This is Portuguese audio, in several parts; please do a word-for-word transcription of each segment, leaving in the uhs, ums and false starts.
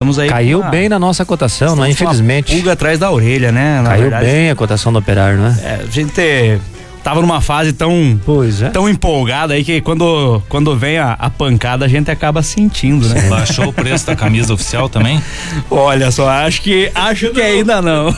estamos aí. Caiu uma, bem na nossa cotação, não é? Infelizmente. Pulga atrás da orelha, né? Na Caiu verdade, bem a cotação do Operário, né? É, a gente tava numa fase tão, pois é. tão empolgada aí que quando, quando vem a, a pancada a gente acaba sentindo, né? Baixou o preço da camisa oficial também? Olha só, acho que acho que ainda não.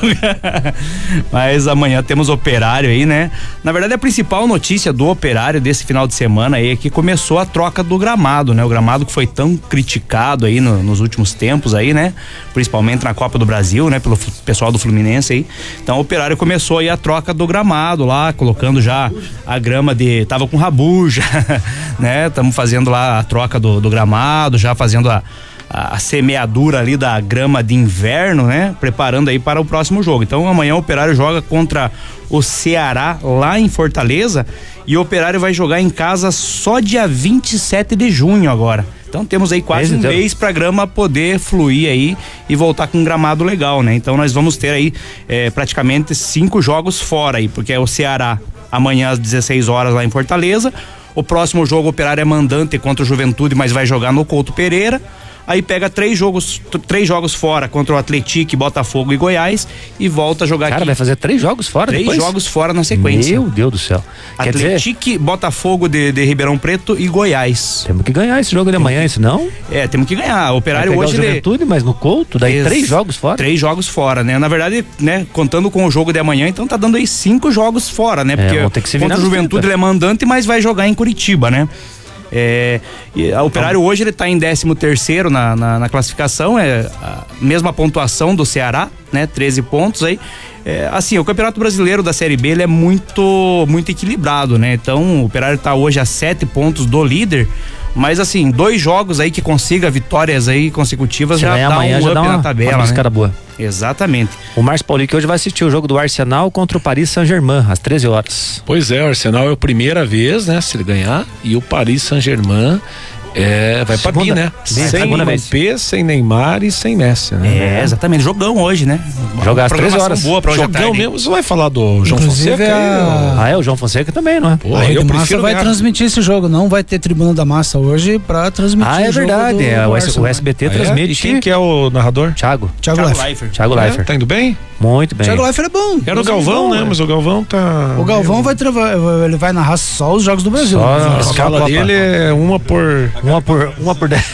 Mas amanhã temos Operário aí, né? Na verdade, a principal notícia do Operário desse final de semana aí é que começou a troca do gramado, né? O gramado que foi tão criticado aí no, nos últimos tempos aí, né? Principalmente na Copa do Brasil, né? Pelo pessoal do Fluminense aí. Então o Operário começou aí a troca do gramado lá, colocando já a grama de, tava com rabuja, né? Estamos fazendo lá a troca do, do gramado, já fazendo a, a, a semeadura ali da grama de inverno, né? Preparando aí para o próximo jogo. Então amanhã o Operário joga contra o Ceará lá em Fortaleza e o Operário vai jogar em casa só dia vinte e sete de junho agora. Então temos aí quase um mês pra grama poder fluir aí e voltar com um gramado legal, né? Então nós vamos ter aí é, praticamente cinco jogos fora aí, porque é o Ceará amanhã às dezesseis horas lá em Fortaleza. O próximo jogo o Operário é mandante contra o Juventude, mas vai jogar no Couto Pereira. Aí pega três jogos, três jogos fora contra o Atlético, Botafogo e Goiás e volta a jogar Cara, aqui. vai fazer três jogos fora Três depois? jogos fora na sequência. Meu Deus do céu. Atlético, dizer... Botafogo de, de Ribeirão Preto e Goiás. Temos que ganhar esse jogo de amanhã, isso não? É, temos que ganhar. O Operário hoje... O Juventude, de... mas no Couto, daí Ex... três jogos fora? Três jogos fora, né? Na verdade, né, contando com o jogo de amanhã, então tá dando aí cinco jogos fora, né? Porque é, ter que se contra o Juventude ele é mandante, mas vai jogar em Curitiba, né? É, e a Operário hoje ele tá em décimo terceiro na, na, na classificação, é a mesma pontuação do Ceará, né? treze pontos aí. É, assim, o Campeonato Brasileiro da Série B ele é muito, muito equilibrado, né? Então o Operário tá hoje a sete pontos do líder, mas assim, dois jogos aí que consiga vitórias aí consecutivas. Se já dá um up na tabela, uma né? boa. Exatamente. O Márcio Paulinho que hoje vai assistir o jogo do Arsenal contra o Paris Saint-Germain às treze horas. Pois é, o Arsenal é a primeira vez, né, se ele ganhar, e o Paris Saint-Germain é, vai para mim, né? Sem Mbappé, sem Neymar e sem Messi, né? É, exatamente. Jogão hoje, né? Jogar às treze horas. Boa pra hoje Jogão mesmo. Você vai falar do João Inclusive Fonseca? A... Ah, é, o João Fonseca também, não é? Pô, a eu prefiro vai ganhar. Transmitir esse jogo, não vai ter Tribuna da Massa hoje pra transmitir. Ah, é o jogo verdade. Do, é, do o, S, o S B T ah, transmite. É? E quem que é o narrador? Thiago. Thiago Leifert. Thiago é, Leifert. Tá indo bem? Muito bem. Thiago Leifert é bom. Era o Galvão, bom, né? Mas o Galvão tá... O Galvão vai travar, ele vai narrar só os jogos do Brasil. Só a escala dele é uma por... Uma por... Uma por dez.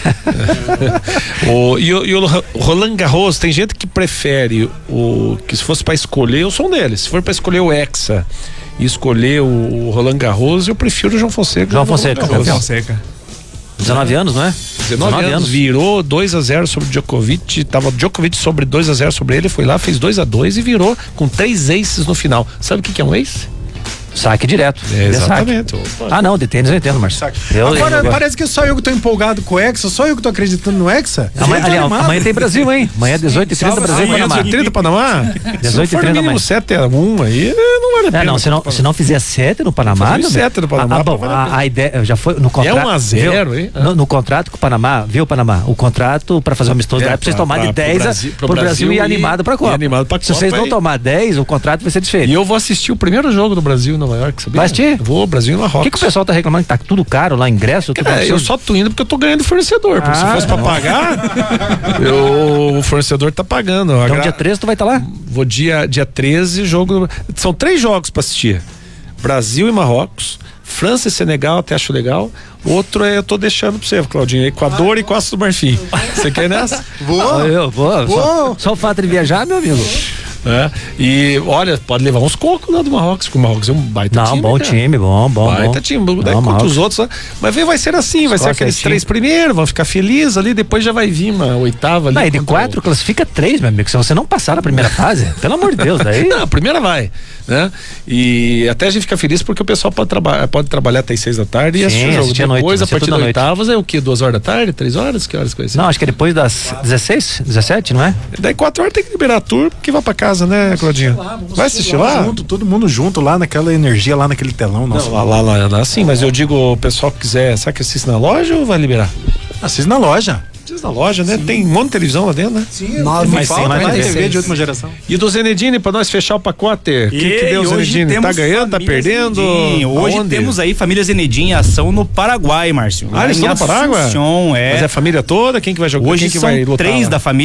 o, e, o, e o Roland Garros, tem gente que prefere o... Que se fosse pra escolher, eu sou um deles. Se for pra escolher o Hexa e escolher o, o Roland Garros, eu prefiro o João Fonseca. João Fonseca. João Fonseca. dezenove anos, não é? dezenove anos, virou dois a zero sobre o Djokovic, tava Djokovic sobre dois a zero sobre ele, foi lá, fez dois a dois e virou com três aces no final. Sabe o que que é um ace? Saque direto. É, exatamente. Ah, não, de tênis eu entendo, Marcelo. Agora, eu, parece que só eu que tô empolgado com o Hexa, só eu que tô acreditando no Hexa. Amanhã, ali, amanhã tem Brasil, hein? Amanhã é dezoito e trinta Brasil e Panamá. dezoito e trinta Panamá? dezoito e trinta mínimo sete a um aí, não vale a pena. É, não, se não, se não fizer sete no Panamá... sete no Panamá. Ah, bom, a, a ideia já foi no contrato... É um a zero, hein? No, no contrato com o Panamá, viu, Panamá? O contrato pra fazer o amistoso é, é pra vocês tomarem de dez pro Brasil, pro Brasil, Brasil e animado pra Copa. Animado pra se vocês não tomar dez, o contrato vai ser desfeito. E eu vou assistir o primeiro jogo do Brasil em Nova York, sabia? Vai assistir? Vou, Brasil e Marrocos. O que, que o pessoal tá reclamando? Que tá tudo caro lá, ingresso? Tudo é, eu só tô indo porque eu tô ganhando fornecedor. Porque ah, se fosse pra pagar, eu, o fornecedor tá pagando. Então gra... dia treze tu vai estar tá lá? Vou dia, dia treze, jogo. São três jogos pra assistir: Brasil e Marrocos, França e Senegal, até acho legal. Outro é, eu tô deixando pra você, Claudinho, Equador ah, e Costa do Marfim. Você quer nessa? Vou. Eu vou. vou. Só, só o fato de viajar, meu amigo. É, e olha, pode levar uns cocos lá do Marrocos, porque o Marrocos é um baita não, time. Não, bom cara. time, bom, bom. Baita bom. time, daí não, contra os outros, mas vem, vai ser assim, vai ser aqueles três primeiros, vão ficar felizes ali, depois já vai vir uma oitava ali. Não, e de quatro o... classifica três, meu amigo, se você não passar a primeira fase, pelo amor de Deus, daí. Não, a primeira vai, né? E até a gente fica feliz porque o pessoal pode, traba pode trabalhar até as seis da tarde. Sim, e assistir o jogo depois, noite, a partir das oitavas, é o que? Duas horas da tarde, três horas? Que horas que vai ser? Não, acho que é depois das dezesseis, dezessete, não é? Daí quatro horas tem que liberar a turma, porque vai pra casa, né, Claudinho? Lá, vai assistir lá? Junto, todo mundo junto lá naquela energia, lá naquele telão. Nossa, não, lá, lá, lá, lá, sim, mas eu digo, o pessoal que quiser, sabe que assiste na loja ou vai liberar? Assiste na loja. Assiste na loja, né? Sim. Tem um monte de televisão lá dentro, né? Sim, nove, mas tem mais T V de última geração. E do Zenedine, pra nós fechar o pacote, o que, que deu o Zenedine? Tá ganhando, tá perdendo? Zenedine. Hoje Aonde? Temos aí família Zenedine em ação no Paraguai, Márcio. Ah, eles estão no Paraguai? É. Mas é a família toda? Quem que vai jogar? Hoje Quem que são vai lutar três lá? da família.